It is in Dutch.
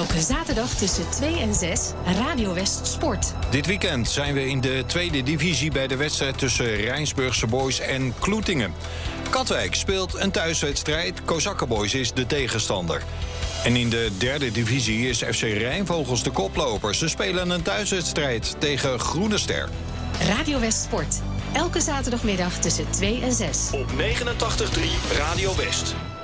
Elke zaterdag tussen 2 en 6 Radio West Sport. Dit weekend zijn we in de tweede divisie bij de wedstrijd tussen Rijnsburgse Boys en Kloetingen. Katwijk speelt een thuiswedstrijd, Kozakkenboys is de tegenstander. En in de derde divisie is FC Rijnvogels de koploper. Ze spelen een thuiswedstrijd tegen Groene Ster. Radio West Sport. Elke zaterdagmiddag tussen 2 en 6. Op 89.3 Radio West.